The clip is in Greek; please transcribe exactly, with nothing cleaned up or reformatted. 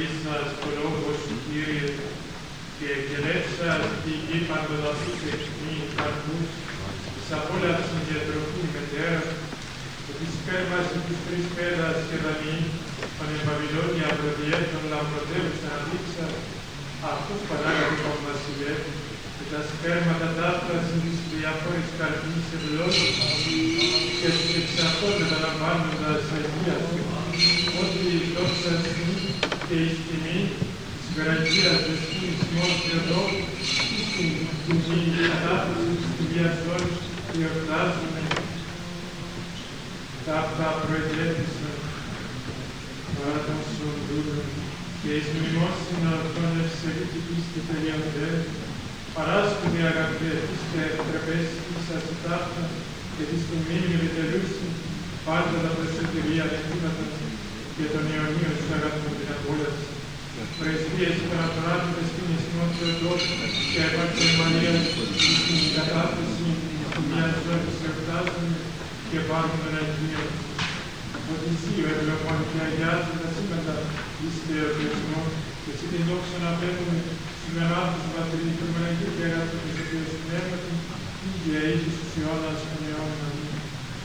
Ελίσσας το λόγο σου, Κύριε, και γελεύσας τη γη παντοδαφής ευθύνη καρπούς, της απόλαυσης διατροφή μετέρα, ότι σπέρμασε τους τρεις πέδας και δανεί, πανεμπαβυλώνια προδιέτων λαμπροτέρους αναδείξα, αυτός παράγαγε τον βασιλεύ, και τα σπέρματα τάφρασαν τις διάφορες καρπής ευλόγους, και τους εξαυτών μεταλαμβάνοντας αγίας, ότι η δόξα σου και η τιμή της γραφείας δεσποίνης ημών Θεοδόρου, στην τιμή κατάφραση της τιμίας δόλης, εορτάζουμε, τα αυτά προεδρεύησαν παρά των σωρδούλων, και εις μνημόσυνο αυτών ευσεβήτη πίστη τελειοντέρ, παράσκονται αγαπητές και επιτρεπές ίσα σε ταύτα, και της τιμήνη επιτελούσιν πάντα τα προσωτηρία νεκούματα και των Ιωνίων σου αγαθούν την απόλαυση. Πρεσβείες παραπράτητες στην Ισμόν Θεοδόρου και έπαρξε Μαρίας στην κατάθεση μιας ζώνης εορτάζουν και πάρουν τον Αγίον. Ότι εσύ ο ευλογών και αγιάζει τα σύμπαντα εις θεοδεσμό και εσύ την δόξα να απέχουμε